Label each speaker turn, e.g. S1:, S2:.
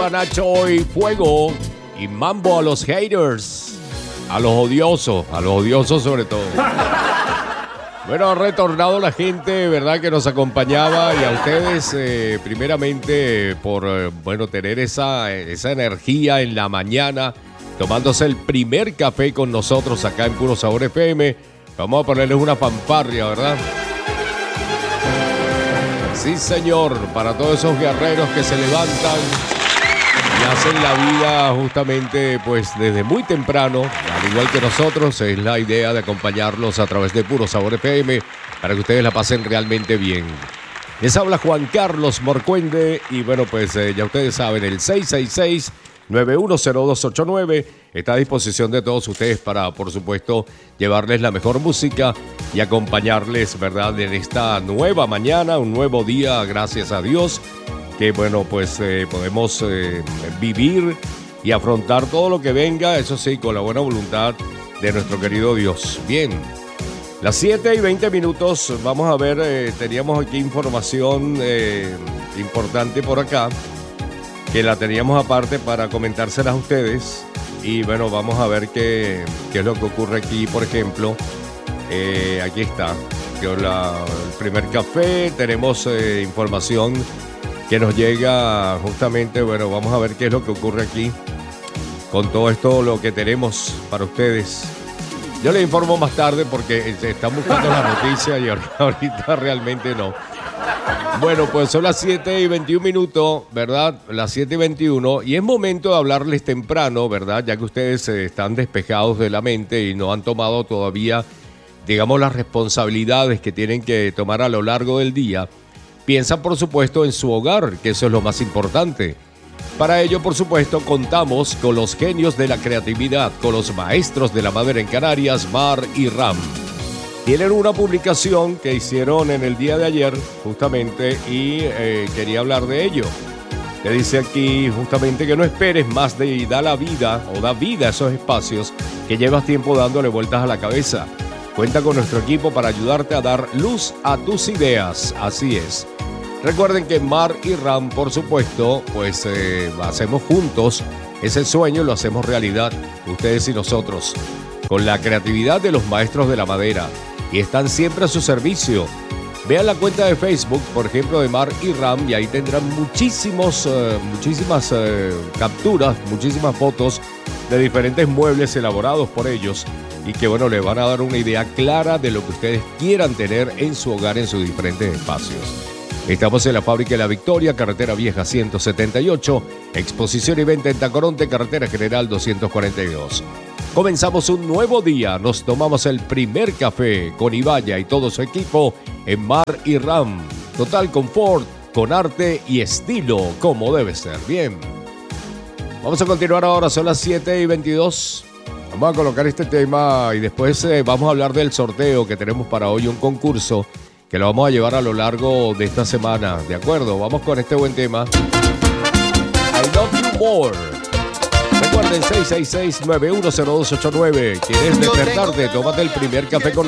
S1: arriba, Nacho y fuego. Y mambo a los haters. A los odiosos sobre todo. Bueno, ha retornado la gente, ¿verdad? Que nos acompañaba y a ustedes, primeramente, por, tener esa energía en la mañana, tomándose el primer café con nosotros acá en Puro Sabor FM. Vamos a ponerles una fanfarria, ¿verdad? Sí, señor, para todos esos guerreros que se levantan y hacen la vida justamente, pues, desde muy temprano, al igual que nosotros, es la idea de acompañarlos a través de Puro Sabor FM para que ustedes la pasen realmente bien. Les habla Juan Carlos Morcuende y bueno, pues ya ustedes saben, el 666-910289 está a disposición de todos ustedes para, por supuesto, llevarles la mejor música y acompañarles, ¿verdad?, en esta nueva mañana, un nuevo día, gracias a Dios, que bueno, pues podemos vivir y afrontar todo lo que venga, eso sí, con la buena voluntad de nuestro querido Dios. Bien, las 7:20, vamos a ver, teníamos aquí información importante por acá, que la teníamos aparte para comentárselas a ustedes. Y bueno, vamos a ver qué es lo que ocurre aquí, por ejemplo. Aquí está, el primer café, tenemos información que nos llega justamente, bueno, vamos a ver qué es lo que ocurre aquí con todo esto, lo que tenemos para ustedes. Yo les informo más tarde porque se están buscando la noticia y ahorita realmente no. Bueno, pues son las 7:21, ¿verdad? Las 7:21 y es momento de hablarles temprano, ¿verdad? Ya que ustedes están despejados de la mente y no han tomado todavía, digamos, las responsabilidades que tienen que tomar a lo largo del día. Piensan, por supuesto, en su hogar, que eso es lo más importante. Para ello, por supuesto, contamos con los genios de la creatividad, con los maestros de la madera en Canarias, Mar y Ram. Tienen una publicación que hicieron en el día de ayer, justamente, y quería hablar de ello. Te dice aquí, justamente, que no esperes más de da vida a esos espacios que llevas tiempo dándole vueltas a la cabeza. Cuenta con nuestro equipo para ayudarte a dar luz a tus ideas. Así es. Recuerden que Mar y Ram, por supuesto, pues hacemos juntos ese sueño, lo hacemos realidad, ustedes y nosotros, con la creatividad de los maestros de la madera. Y están siempre a su servicio. Vean la cuenta de Facebook, por ejemplo, de Mar y Ram, y ahí tendrán muchísimas capturas, muchísimas fotos de diferentes muebles elaborados por ellos y que, bueno, les van a dar una idea clara de lo que ustedes quieran tener en su hogar, en sus diferentes espacios. Estamos en la Fábrica de la Victoria, Carretera Vieja 178, exposición y venta en Tacoronte, Carretera General 242. Comenzamos un nuevo día, nos tomamos el primer café con Ibaya y todo su equipo en Mar y Ram. Total confort, con arte y estilo, como debe ser. Bien, vamos a continuar ahora, son las 7:22. Vamos a colocar este tema y después vamos a hablar del sorteo que tenemos para hoy, un concurso que lo vamos a llevar a lo largo de esta semana, ¿de acuerdo? Vamos con este buen tema. I Love You More. Recuerden, 666-910289. ¿Quieres despertarte? Tómate el primer café con